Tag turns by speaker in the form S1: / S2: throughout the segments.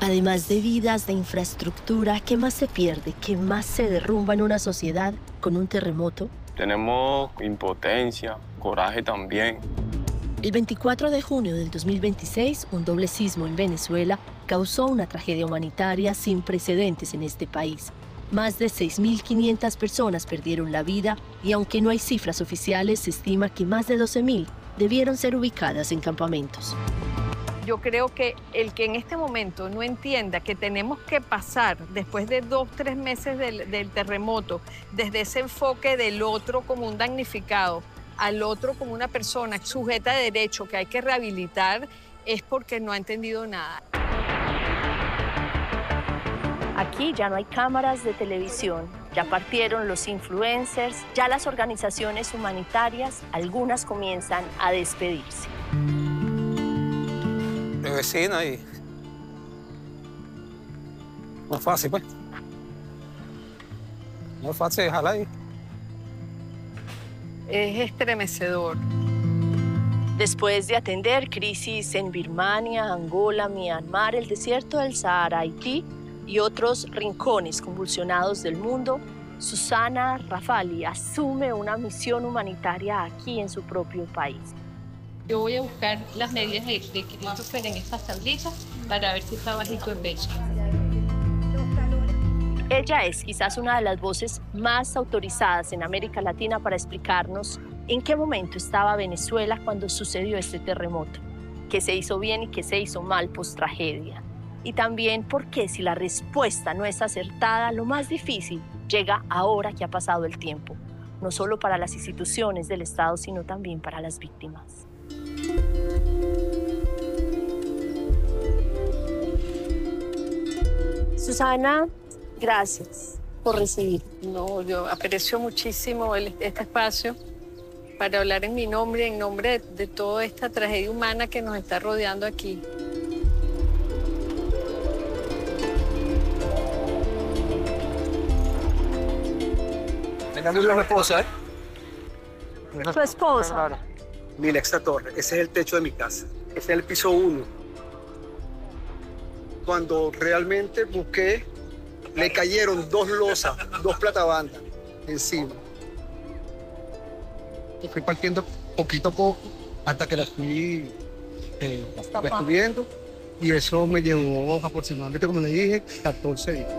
S1: Además de vidas, de infraestructura, ¿qué más se pierde? ¿Qué más se derrumba en una sociedad con un terremoto?
S2: Tenemos impotencia, coraje también.
S1: El 24 de junio del 2026, un doble sismo en Venezuela causó una tragedia humanitaria sin precedentes en este país. Más de 6.500 personas perdieron la vida y aunque no hay cifras oficiales, se estima que más de 12.000 debieron ser ubicadas en campamentos.
S3: Yo creo que el que en este momento no entienda que tenemos que pasar, después de 2-3 meses del terremoto, desde ese enfoque del otro como un damnificado, al otro como una persona sujeta de derecho que hay que rehabilitar, es porque no ha entendido nada.
S4: Aquí ya no hay cámaras de televisión, ya partieron los influencers, ya las organizaciones humanitarias, algunas comienzan a despedirse.
S5: Mi vecina y... No es fácil, pues. No es fácil dejarla ahí.
S3: Es estremecedor.
S4: Después de atender crisis en Birmania, Angola, Myanmar, el desierto del Sahara, Haití y otros rincones convulsionados del mundo, Susana Rafali asume una misión humanitaria aquí en su propio país.
S6: Yo voy a buscar las medidas de Christopher en estas tablitas para ver si está bajito en peso.
S4: Ella es quizás una de las voces más autorizadas en América Latina para explicarnos en qué momento estaba Venezuela cuando sucedió este terremoto, qué se hizo bien y qué se hizo mal post-tragedia. Y también por qué, si la respuesta no es acertada, lo más difícil llega ahora que ha pasado el tiempo, no solo para las instituciones del Estado, sino también para las víctimas. Susana, gracias por recibir.
S3: No, yo aprecio muchísimo este espacio para hablar en mi nombre, en nombre de toda esta tragedia humana que nos está rodeando aquí.
S5: Venga, mi esposa, ¿eh?
S4: ¿Tu esposa?
S7: Mira, esta torre, ese es el techo de mi casa. Ese es el piso 1. Cuando realmente busqué, le cayeron 2 losas, 2 platabandas encima. Fui partiendo poquito a poco hasta que las fui destruyendo y eso me llevó aproximadamente, como le dije, 14 días.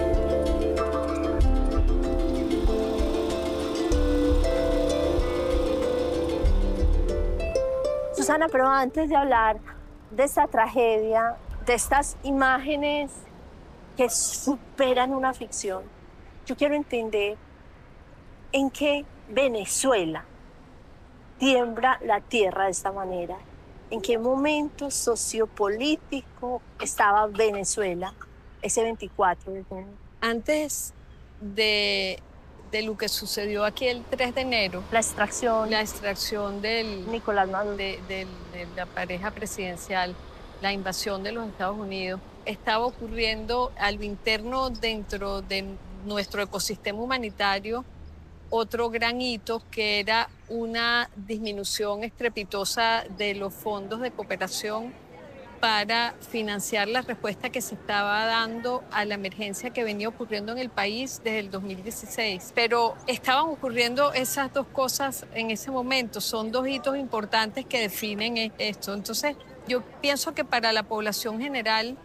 S4: Susana, pero antes de hablar de esta tragedia, de estas imágenes que superan una ficción, yo quiero entender en qué Venezuela tiembla la tierra de esta manera. ¿En qué momento sociopolítico estaba Venezuela ese 24 de junio?
S3: Antes de lo que sucedió aquí el 3 de enero,
S4: La extracción
S3: del
S4: Nicolás Maduro.
S3: de la pareja presidencial, la invasión de los Estados Unidos, estaba ocurriendo a lo interno dentro de nuestro ecosistema humanitario otro gran hito, que era una disminución estrepitosa de los fondos de cooperación para financiar la respuesta que se estaba dando a la emergencia que venía ocurriendo en el país desde el 2016. Pero estaban ocurriendo esas dos cosas en ese momento. Son 2 hitos importantes que definen esto. Entonces, yo pienso que para la población general,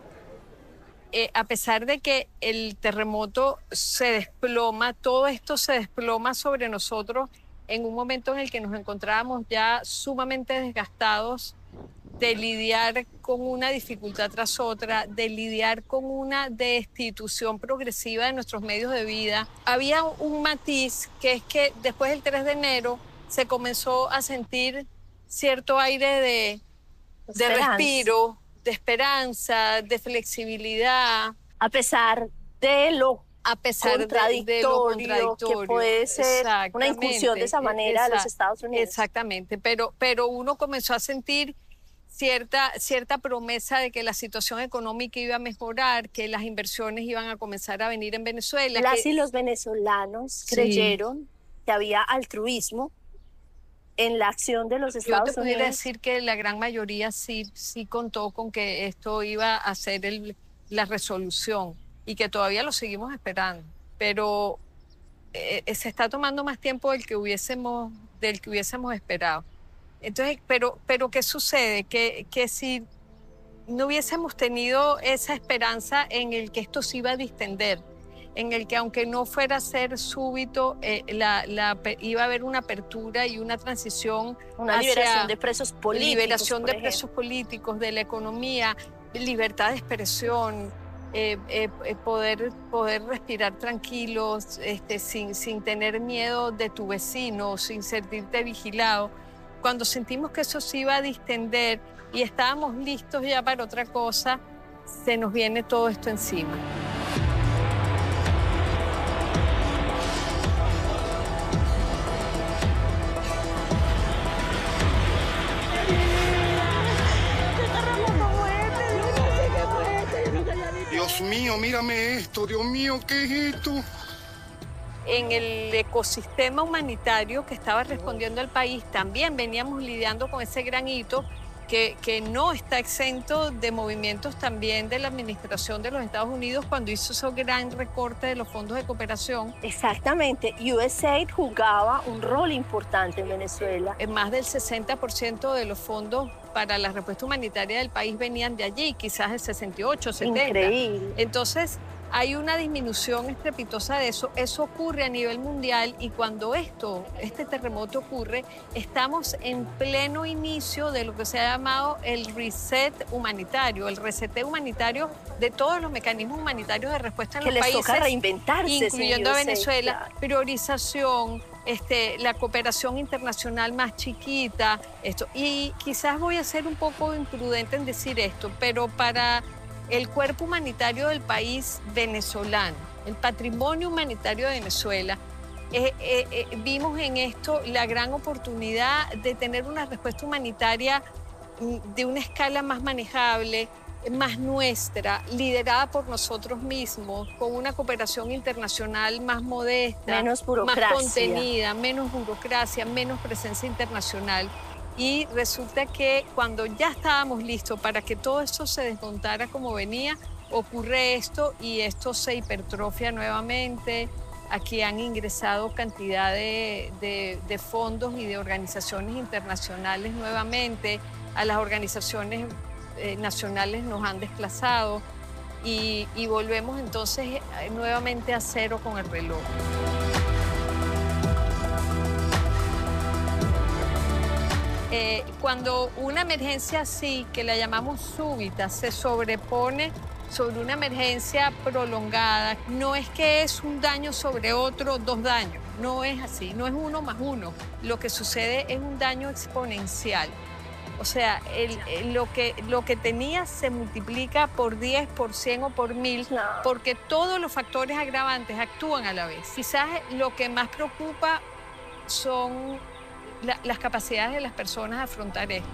S3: a pesar de que el terremoto se desploma, todo esto se desploma sobre nosotros en un momento en el que nos encontrábamos ya sumamente desgastados de lidiar con una dificultad tras otra, de lidiar con una destitución progresiva de nuestros medios de vida. Había un matiz, que es que después del 3 de enero se comenzó a sentir cierto aire de respiro, de esperanza, de flexibilidad.
S4: A pesar de lo
S3: de lo contradictorio
S4: que puede ser una incursión de esa manera de los Estados Unidos.
S3: Exactamente, pero uno comenzó a sentir cierta promesa de que la situación económica iba a mejorar, que las inversiones iban a comenzar a venir en Venezuela.
S4: Y los venezolanos creyeron que había altruismo en la acción de los Estados Unidos.
S3: Yo te pudiera decir que la gran mayoría sí contó con que esto iba a ser la resolución y que todavía lo seguimos esperando, pero se está tomando más tiempo del que hubiésemos esperado. Entonces, pero ¿qué sucede? Que si no hubiésemos tenido esa esperanza en el que esto se iba a distender, en el que aunque no fuera a ser súbito, iba a haber una apertura y una transición
S4: Una
S3: hacia
S4: liberación de presos políticos.
S3: liberación
S4: por
S3: de presos
S4: ejemplo.
S3: políticos, de la economía, libertad de expresión, poder respirar tranquilos, sin tener miedo de tu vecino, sin sentirte vigilado. Cuando sentimos que eso se iba a distender y estábamos listos ya para otra cosa, se nos viene todo esto encima.
S8: Dios mío, mírame esto, Dios mío, ¿qué es esto?
S3: En el ecosistema humanitario que estaba respondiendo el país, también veníamos lidiando con ese gran hito que no está exento de movimientos también de la administración de los Estados Unidos cuando hizo ese gran recorte de los fondos de cooperación.
S4: Exactamente. USAID jugaba un rol importante en Venezuela.
S3: Más del 60% de los fondos para la respuesta humanitaria del país venían de allí, quizás el 68, 70.
S4: Increíble.
S3: Entonces, hay una disminución estrepitosa de eso. Eso ocurre a nivel mundial y cuando este terremoto ocurre, estamos en pleno inicio de lo que se ha llamado el reset humanitario, el reseteo humanitario de todos los mecanismos humanitarios de respuesta en
S4: Que
S3: los
S4: les
S3: países,
S4: toca reinventarse,
S3: incluyendo a
S4: señor
S3: Venezuela,
S4: Claro.
S3: priorización, la cooperación internacional más chiquita, Y quizás voy a ser un poco imprudente en decir esto, pero para el cuerpo humanitario del país venezolano, el patrimonio humanitario de Venezuela, vimos en esto la gran oportunidad de tener una respuesta humanitaria de una escala más manejable, más nuestra, liderada por nosotros mismos, con una cooperación internacional más modesta,
S4: Menos burocracia.
S3: más contenida, menos burocracia, menos presencia internacional. Y resulta que cuando ya estábamos listos para que todo esto se desmontara como venía, ocurre esto y esto se hipertrofia nuevamente. Aquí han ingresado cantidad de fondos y de organizaciones internacionales nuevamente. A las organizaciones nacionales nos han desplazado y volvemos entonces nuevamente a cero con el reloj. Cuando una emergencia así, que la llamamos súbita, se sobrepone sobre una emergencia prolongada, no es que es un daño sobre otro, dos daños, no es así, no es uno más uno. Lo que sucede es un daño exponencial. O sea, lo que tenías se multiplica por 10, por 100 o por 1000,
S4: Claro.
S3: porque todos los factores agravantes actúan a la vez. Quizás lo que más preocupa son las capacidades de las personas de afrontar esto.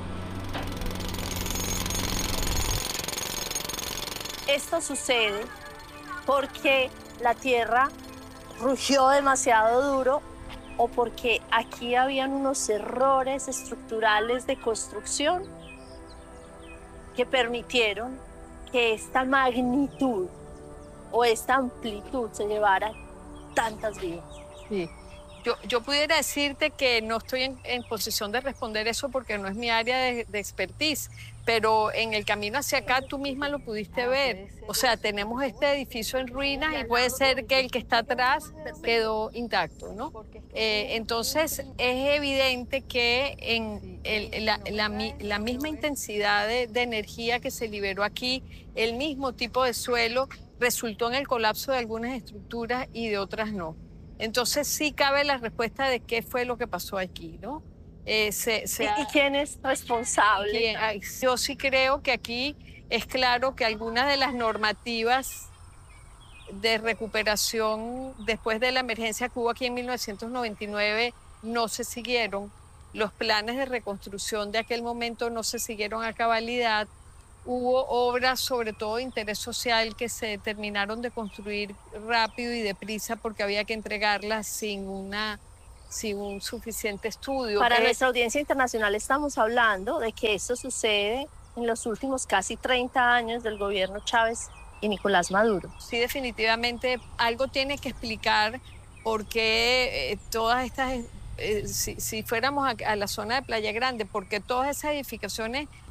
S4: Esto sucede porque la tierra rugió demasiado duro o porque aquí habían unos errores estructurales de construcción que permitieron que esta magnitud o esta amplitud se llevara tantas vidas.
S3: Sí. Yo pudiera decirte que no estoy en posición de responder eso porque no es mi área de expertise, pero en el camino hacia acá tú misma lo pudiste ver. O sea, tenemos este edificio en ruinas y puede ser que el que está atrás quedó intacto, ¿no? Entonces, es evidente que en la misma intensidad de energía que se liberó aquí, el mismo tipo de suelo resultó en el colapso de algunas estructuras y de otras no. Entonces sí cabe la respuesta de qué fue lo que pasó aquí, ¿no?
S4: ¿Y quién es responsable?
S3: Yo sí creo que aquí es claro que algunas de las normativas de recuperación después de la emergencia que hubo aquí en 1999 no se siguieron. Los planes de reconstrucción de aquel momento no se siguieron a cabalidad. Hubo obras, sobre todo de interés social, que se terminaron de construir rápido y deprisa porque había que entregarlas sin un suficiente estudio.
S4: Para nuestra audiencia internacional estamos hablando de que esto sucede en los últimos casi 30 años del gobierno Chávez y Nicolás Maduro.
S3: Sí, definitivamente algo tiene que explicar por qué si fuéramos a la zona de Playa Grande, porque todas esas edificaciones